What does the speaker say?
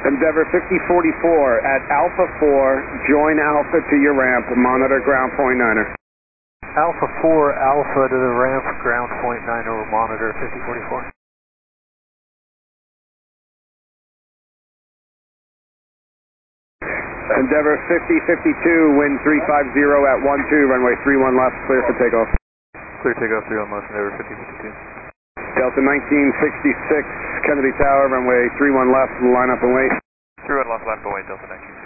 Endeavor 5044 at Alpha 4, join Alpha to your ramp, monitor ground point 9er. Alpha 4, Alpha to the ramp, ground point 9er, monitor 5044. Endeavor 5052, wind 350 at 12, runway 31 left, clear for takeoff. Clear takeoff 31 left, Endeavor 5052. Delta 1966, Kennedy Tower, runway 31 left, line up and wait. 31 left, line up and wait, Delta 1966.